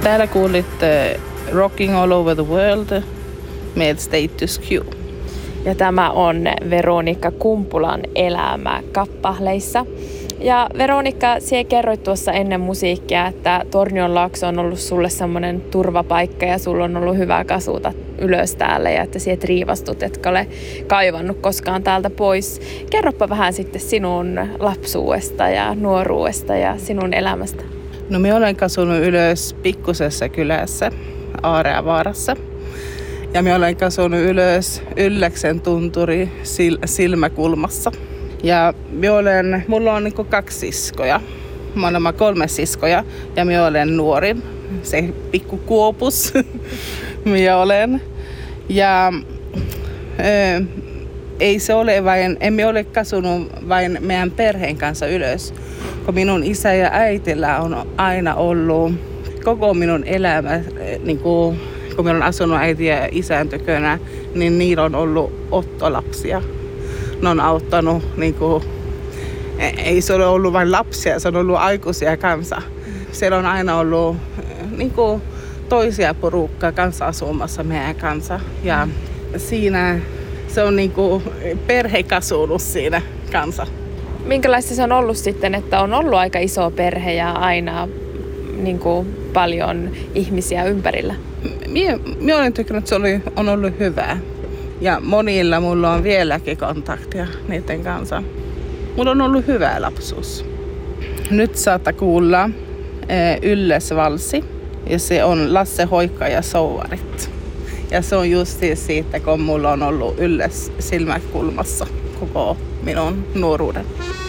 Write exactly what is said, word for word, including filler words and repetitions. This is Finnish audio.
Täällä kuulit Rocking All Over the World med Status Quo. Ja tämä on Veronikka Kumpulan elämä kappaleissa. Ja Veronikka, sinä kerroit tuossa ennen musiikkia, että Tornionlaakso on ollut sulle semmoinen turvapaikka ja sulla on ollut hyvä kasuta ylös täällä ja että sinä riivastut, etkä ole kaivannut koskaan täältä pois. Kerropa vähän sitten sinun lapsuudesta ja nuoruudesta ja sinun elämästä. No minä olen kasunut ylös pikkusessa kylässä Aareavaarassa. Ja minä olen kasunut ylös Ylläksen tunturi sil- silmäkulmassa. Ja minä olen, mulla on niinku kaksi siskoja. Mä olen kolme siskoja ja minä olen nuorin. Se pikku kuopus minä olen. Ja ö, ei se ole vain, emme ole kasunut vain meidän perheen kanssa ylös. Kun minun isä ja äitillä on aina ollut koko minun elämä, niin kuin, kun minä olen asunut äiti ja isän tykönä, niin niillä on ollut ottolapsia. Ne on auttanut, niin kuin, ei se ole ollut vain lapsia, se on ollut aikuisia kanssa. Siellä on aina ollut niin kuin, toisia porukkaa kanssa asumassa meidän kanssa. Ja siinä se on niin kuin perhekasunut siinä kanssa. Minkälaista se on ollut sitten, että on ollut aika iso perhe ja aina niin kuin, paljon ihmisiä ympärillä? Minä, minä olen tykännyt, että se oli, on ollut hyvää. Ja monilla mulla on vieläkin kontaktia niiden kanssa. Mulla on ollut hyvä lapsuus. Nyt saattaa kuulla Ylläs-valssi. Ja se on Lasse Hoikka ja Souvarit. Ja se on just siitä, kun mulla on ollut Ylläs silmäkulmassa koko minun nuoruuden.